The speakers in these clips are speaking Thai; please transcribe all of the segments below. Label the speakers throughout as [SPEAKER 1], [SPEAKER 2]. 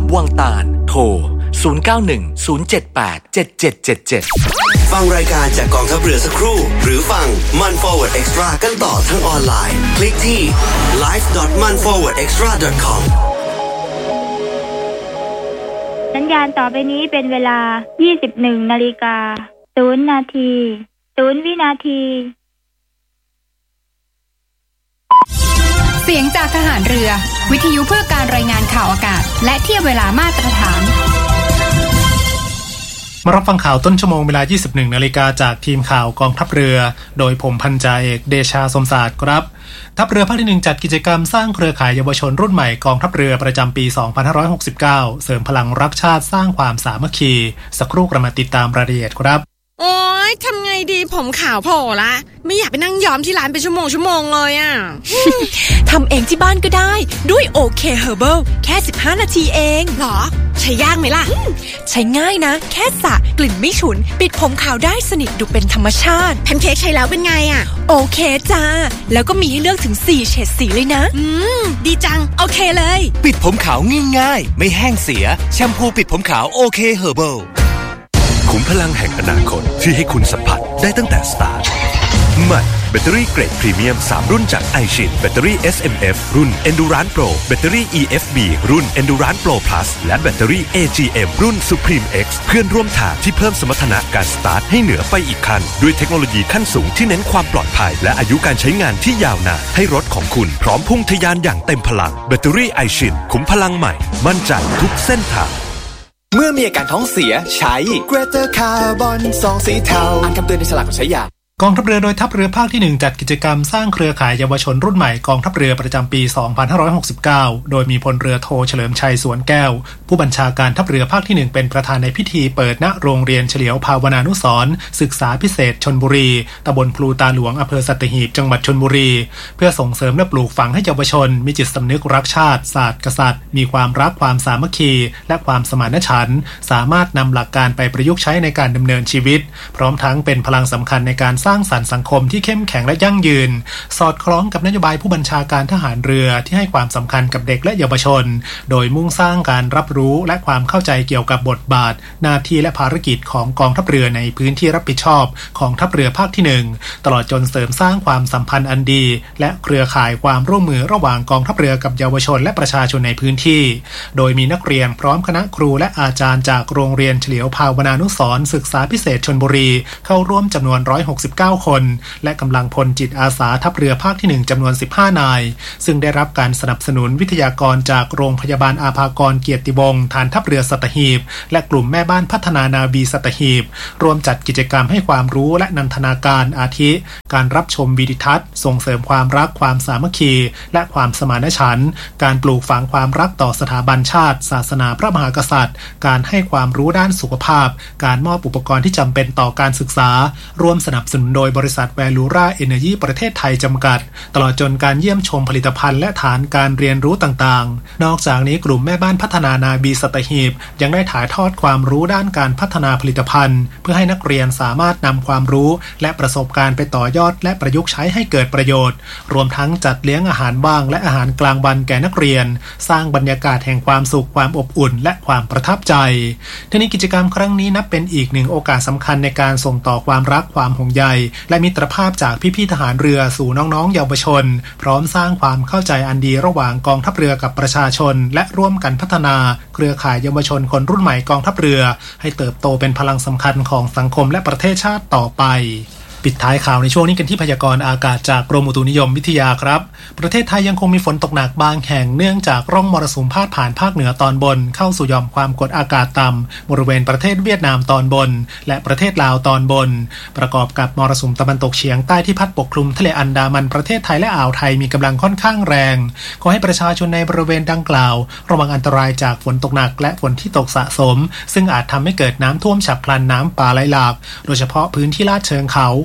[SPEAKER 1] วังตาลโทร0910787777
[SPEAKER 2] ฟังรายการจากกองทัพเรือสักครู่หรือฟังมัน Forward Extra กันต่อทั้งออนไลน์คลิกที่ live.manforwardextra.com
[SPEAKER 3] สัญญาณต่อไปนี้เป็นเวลา 21:00 น.0 นาที 0 วินาที
[SPEAKER 4] เสียงจากทหารเรือวิทยุเพื่อการรายงานข่าวอากาศและเทียบเวลามาตรฐาน
[SPEAKER 5] มารับฟังข่าวต้นชั่วโมงเวลา 21:00 น.จากทีมข่าวกองทัพเรือโดยผมพันจ่าเอกเดชาสมศาสตร์ครับทัพเรือภาคที่1จัดกิจกรรมสร้างเครือข่ายเยาวชนรุ่นใหม่กองทัพเรือประจำปี 2569 เสริมพลังรักชาติสร้างความสามัคคีสักครู่กระมาติดตามรายละเอียดครับ
[SPEAKER 6] โอ๊ยทำไงดีผมขาวโผล่ละไม่อยากไปนั่งย้อมที่ร้านเป็นชั่วโมงเลยอ่ะ
[SPEAKER 7] ทำเองที่บ้านก็ได้ด้วยโอเคเฮอร์เบิลแค่15 นาทีเอง
[SPEAKER 6] หรอใช้ยากไหมล่ะ
[SPEAKER 7] ใช้ง่ายนะแค่สระกลิ่นไม่ฉุนปิดผมขาวได้สนิทดูเป็นธรรมชาติ
[SPEAKER 6] แพนเค้กใช้แล้วเป็นไงอ่ะ
[SPEAKER 7] โอเคจ้าแล้วก็มีให้เลือกถึง4เฉดสีเลยนะ
[SPEAKER 6] ดีจังโอเคเลย
[SPEAKER 1] ปิดผมขาวง่ายๆไม่แห้งเสียแชมพูปิดผมขาวโอเคเฮอร์เบิลขุมพลังแห่งอนาคตที่ให้คุณสัมผัสได้ตั้งแต่สตาร์ทใหม่แบตเตอรี่เกรดพรีเมียม3รุ่นจาก iShin แบตเตอรี่ SMF รุ่น Endurance Pro แบตเตอรี่ EFB รุ่น Endurance Pro Plus และแบตเตอรี่ AGM รุ่น Supreme X เพื่อนร่วมทางที่เพิ่มสมรรถนะการสตาร์ทให้เหนือไปอีกขั้นด้วยเทคโนโลยีขั้นสูงที่เน้นความปลอดภัยและอายุการใช้งานที่ยาวนานให้รถของคุณพร้อมพุ่งทะยานอย่างเต็มพลังแบตเตอรี่ iShin ขุมพลังใหม่มั่นใจทุกเส้นทาง
[SPEAKER 8] เมื่อมีอาการท้องเสียใช้ Greater Carbon ซองสีเทาอ่านคำเตือนในฉลากก่อนใช้ยาก
[SPEAKER 5] องทัพเรือโดยทัพเรือภาคที่1จัดกิจกรรมสร้างเครือข่ายเยาวชนรุ่นใหม่กองทัพเรือประจำปี 2569 โดยมีพลเรือโทเฉลิมชัยสวนแก้วผู้บัญชาการทัพเรือภาคที่1เป็นประธานในพิธีเปิดณโรงเรียนเฉลียวภาวนานุสรณ์ศึกษาพิเศษชลบุรีตำบลพลูตาหลวงอำเภอสัตหีบจังหวัดชลบุรีเพื่อส่งเสริมและปลูกฝังให้เยาวชนมีจิตสำนึกรักชาติศาสตร์กษัตริย์มีความรักความสามัคคีและความสมานฉันท์สามารถนำหลักการไปประยุกต์ใช้ในการดำเนินชีวิตพร้อมทั้งเป็นพลังสำคัญในการสร้างสรรค์สังคมที่เข้มแข็งและยั่งยืนสอดคล้องกับนโยบายผู้บัญชาการทหารเรือที่ให้ความสำคัญกับเด็กและเยาวชนโดยมุ่งสร้างการรับรู้และความเข้าใจเกี่ยวกับบทบาทหน้าที่และภารกิจของกองทัพเรือในพื้นที่รับผิดชอบของทัพเรือภาคที่1ตลอดจนเสริมสร้างความสัมพันธ์อันดีและเครือข่ายความร่วมมือระหว่างกองทัพเรือกับเยาวชนและประชาชนในพื้นที่โดยมีนักเรียนพร้อมคณะครูและอาจารย์จากโรงเรียนเฉลียวภาวนานุสรณ์ศึกษาพิเศษชลบุรีเข้าร่วมจำนวน169คนและกำลังพลจิตอาสาทัพเรือภาคที่1จำนวน15นายซึ่งได้รับการสนับสนุนวิทยากรจากโรงพยาบาลอาภากรเกียรติวงศ์ฐานทัพเรือสัตหีบและกลุ่มแม่บ้านพัฒนานาวีสัตหีบรวมจัดกิจกรรมให้ความรู้และนันทนาการอาทิการรับชมวิดิทัศน์ส่งเสริมความรักความสามัคคีและความสมานฉันท์การปลูกฝังความรักต่อสถาบันชาติศาสนาพระมหากษัตริย์การให้ความรู้ด้านสุขภาพการมอบอุปกรณ์ที่จำเป็นต่อการศึกษารวมสนับสนุนโดยบริษัทแวลูราเอเนอร์ยีประเทศไทยจำกัดตลอดจนการเยี่ยมชมผลิตภัณฑ์และฐานการเรียนรู้ต่างๆนอกจากนี้กลุ่มแม่บ้านพัฒนานาบีสัตหีบยังได้ถ่ายทอดความรู้ด้านการพัฒนาผลิตภัณฑ์เพื่อให้นักเรียนสามารถนำความรู้และประสบการณ์ไปต่อยอดและประยุกต์ใช้ให้เกิดประโยชน์รวมทั้งจัดเลี้ยงอาหารว่างและอาหารกลางวันแก่นักเรียนสร้างบรรยากาศแห่งความสุขความอบอุ่นและความประทับใจทั้งนี้กิจกรรมครั้งนี้นับเป็นอีกหนึ่งโอกาสสำคัญในการส่งต่อความรักความห่วงใยและมิตรภาพจากพี่ๆทหารเรือสู่น้องๆเยาวชนพร้อมสร้างความเข้าใจอันดีระหว่างกองทัพเรือกับประชาชนและร่วมกันพัฒนาเครือข่ายเยาวชนคนรุ่นใหม่กองทัพเรือให้เติบโตเป็นพลังสำคัญของสังคมและประเทศชาติต่อไปปิดท้ายข่าวในช่วงนี้กันที่พยากรณ์อากาศจากกรมอุตุนิยมวิทยาครับประเทศไทยยังคงมีฝนตกหนักบางแห่งเนื่องจากร่องมรสุมพาดผ่านภาคเหนือตอนบนเข้าสู่หย่อมความกดอากาศต่ำบริเวณประเทศเวียดนามตอนบนและประเทศลาวตอนบนประกอบกับมรสุมตะวันตกเฉียงใต้ที่พัดปกคลุมทะเลอันดามันประเทศไทยและอ่าวไทยมีกำลังค่อนข้างแรงขอให้ประชาชนในบริเวณดังกล่าวระวังอันตรายจากฝนตกหนักและฝนที่ตกสะสมซึ่งอาจทำให้เกิดน้ำท่วมฉับพลันน้ำป่าไหลหลากโดยเฉพาะพื้นที่ลาดเชิงเขา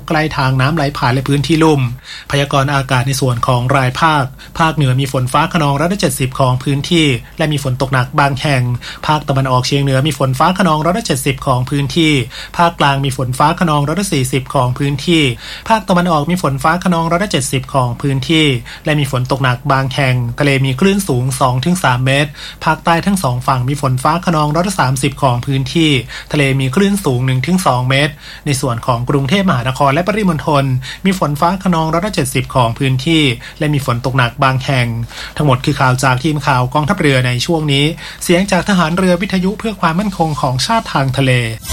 [SPEAKER 5] ใกล้ทางน้ำไหลผ่านและพื้นที่ลุ่มพยากรณ์อากาศในส่วนของรายภาคเหนือมีฝนฟ้าคะนอง170%ของพื้นที่และมีฝนตกหนักบางแห่งภาคตะวันออกเฉียงเหนือมีฝนฟ้าคะนอง170%ของพื้นที่ภาคกลางมีฝนฟ้าคะนอง140%ของพื้นที่ภาคตะวันออกมีฝนฟ้าคะนอง170%ของพื้นที่และมีฝนตกหนักบางแห่งทะเลมีคลื่นสูง 2-3 เมตรภาคใต้ทั้ง2ฝั่งมีฝนฟ้าคะนอง130%ของพื้นที่ทะเลมีคลื่นสูง 1-2 เมตรในส่วนของกรุงเทพมหานครและปริมณฑลมีฝนฟ้าคะนอง170%ของพื้นที่และมีฝนตกหนักบางแห่งทั้งหมดคือข่าวจากทีมข่าวกองทัพเรือในช่วงนี้เสียงจากทหารเรือวิทยุเพื่อความมั่นคงของชาติทางทะเล